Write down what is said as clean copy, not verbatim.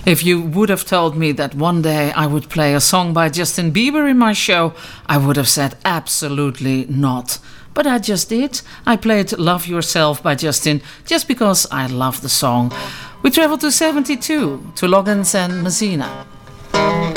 If you would have told me that one day I would play a song by Justin Bieber in my show, I would have said absolutely not. But I just did. I played Love Yourself by Justin just because I love the song. We traveled to 72, to Loggins and Messina.